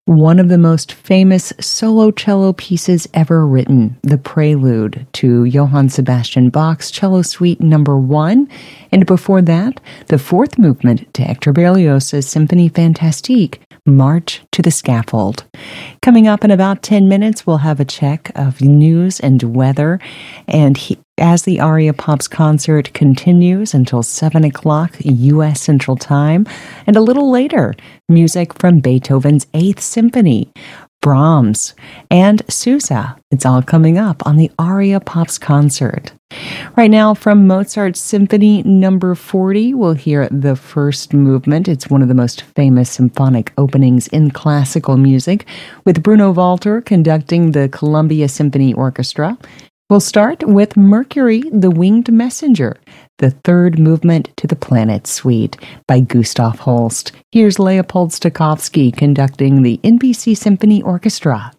One of the most famous solo cello pieces ever written, the prelude to Johann Sebastian Bach's Cello Suite Number 1, and before that, the fourth movement to Hector Berlioz's Symphonie Fantastique, March to the Scaffold. Coming up in about 10 minutes, we'll have a check of news and weather, and as the Aria Pops concert continues until 7 o'clock U.S. Central Time, and a little later, music from Beethoven's Eighth Symphony, Brahms, and Sousa. It's all coming up on the Aria Pops concert. Right now, from Mozart's Symphony Number 40, we'll hear the first movement. It's one of the most famous symphonic openings in classical music, with Bruno Walter conducting the Columbia Symphony Orchestra. We'll start with Mercury, the Winged Messenger, the third movement to the Planet Suite by Gustav Holst. Here's Leopold Stokowski conducting the NBC Symphony Orchestra.